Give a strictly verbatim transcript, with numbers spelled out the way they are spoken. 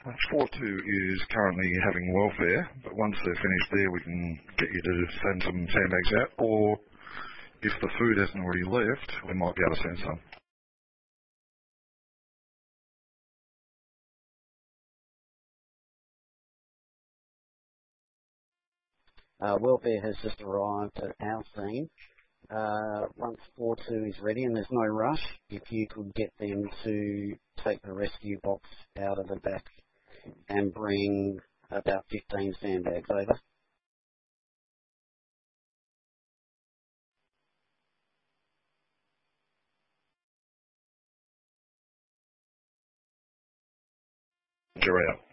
four two is currently having welfare, but once they're finished there, we can get you to send some sandbags out, or if the food hasn't already left, we might be able to send some. Uh, welfare has just arrived at our scene. Uh, once four two is ready, and there's no rush, if you could get them to take the rescue box out of the back and bring about fifteen sandbags over. You're out.